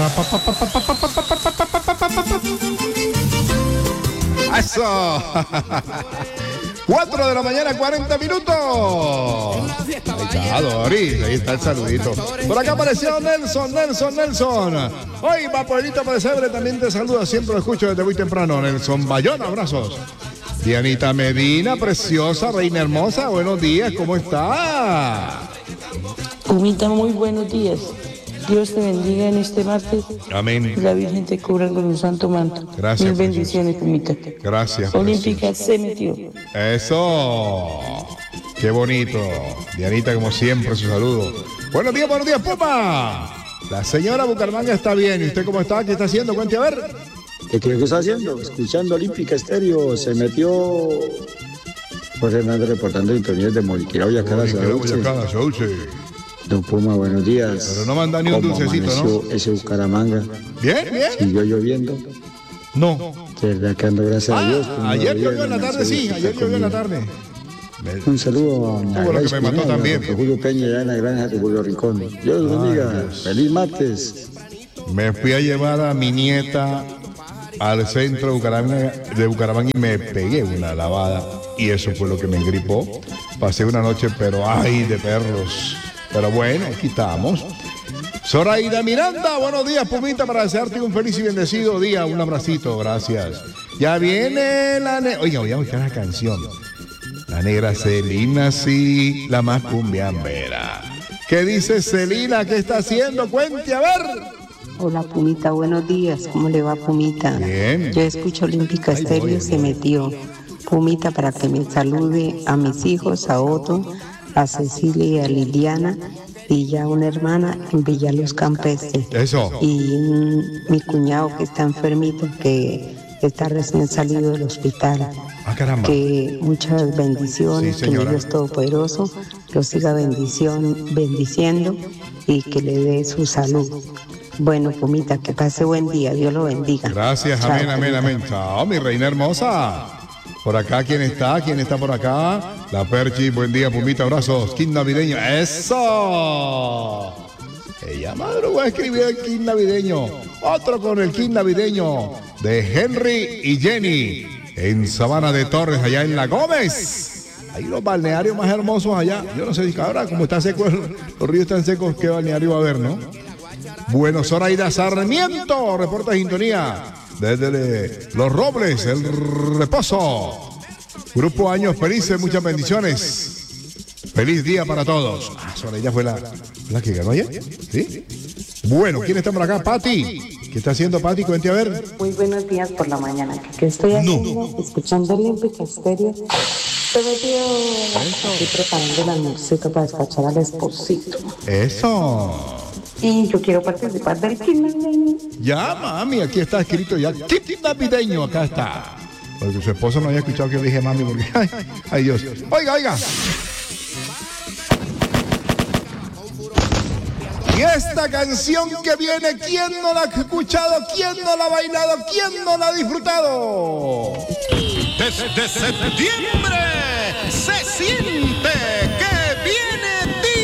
¡Eso! 4 de la mañana, 40 minutos. Ahí está, Doris, ahí está el saludito. Por acá apareció Nelson. Hoy, Vaporito Pesebre, también te saluda, siempre lo escucho desde muy temprano. Nelson Bayón, abrazos. Dianita Medina, preciosa, reina hermosa, buenos días, ¿cómo está? Pumita, muy buenos días. Dios te bendiga en este martes. Amén. La Virgen te cubra con un santo manto. Gracias. Mil bendiciones, Pumita. Gracias. Olímpica se metió. Eso. Qué bonito. Dianita, como siempre, su saludo. Buenos días, Puma. La señora Bucaramanga está bien. ¿Y usted cómo está? ¿Qué está haciendo? Cuente a ver. ¿Qué creo que está haciendo? Escuchando Olímpica Estéreo. Se metió Jorge Hernández reportando sintonías de Moriquirá, Boyacá, Sauce. Don Puma, buenos días. Pero no manda ni un dulcecito, ¿no? Ese Bucaramanga. Bien. ¿Siguió lloviendo? No. De verdad que ando, gracias a Dios. Ayer llovió en la tarde, sí. Ayer llovió en la tarde. Un saludo a lo que me mató también. Julio Peña, allá en la granja de Julio Rincón. Dios los bendiga. Feliz martes. Me fui a llevar a mi nieta al centro de Bucaramanga y me pegué una lavada. Y eso fue lo que me engripó. Pasé una noche, pero ay, de perros. Pero bueno, aquí estamos. Zoraida Miranda, buenos días, Pumita, para desearte un feliz y bendecido día. Un abracito, gracias. Ya viene la Oiga, voy a buscar la canción. La negra Celina, sí, la más cumbiambera. ¿Qué dice Celina? ¿Qué está haciendo? Cuente, a ver. Hola, Pumita, buenos días. ¿Cómo le va, Pumita? Bien. Yo escucho Olímpica Estéreo, se metió. Pumita, para que me salude a mis hijos, a Otto, a Cecilia y a Liliana, y ya una hermana en Villaluz Campestre. Eso. Y mi cuñado que está enfermito, que está recién salido del hospital. Ah, caramba. Que muchas bendiciones, Sí, que señora. Dios Todopoderoso lo siga bendiciendo y que le dé su salud. Bueno, Pumita, que pase buen día, Dios lo bendiga. Gracias, Chao, amén. Pumita. Chao, mi reina hermosa. Por acá, ¿quién está? ¿Quién está por acá? La Perchi, buen día, Pumita, abrazos. Kit navideño, ¡eso! Ella madrugó a escribir el kit navideño. Otro con el kit navideño de Henry y Jenny en Sabana de Torres, allá en La Gómez. Ahí los balnearios más hermosos allá. Yo no sé si ahora, como está seco, los ríos están secos, ¿qué balneario va a haber, no? Bueno, Zoraida Sarmiento, reporta sintonía desde Los Robles, El Reposo. Grupo Años Felices, muchas bendiciones. Feliz día para todos. Zoraida fue la que ganó ayer, ¿sí? Bueno, ¿quién está por acá? Pati. ¿Qué está haciendo Pati? Cuente a ver. Muy buenos días por la mañana. ¿Qué estoy haciendo? Escuchando Olímpica Estéreo. Te metió aquí preparando el almuercito para despachar al esposito. Eso. Y yo quiero participar del kit navideño. Ya, mami, aquí está escrito ya. Kit navideño, acá está. Porque su esposo no había escuchado que yo dije mami, porque ay Dios. Oiga. Y esta canción que viene, ¿quién no la ha escuchado? ¿Quién no la ha bailado? ¿Quién no la ha disfrutado? Desde septiembre se siente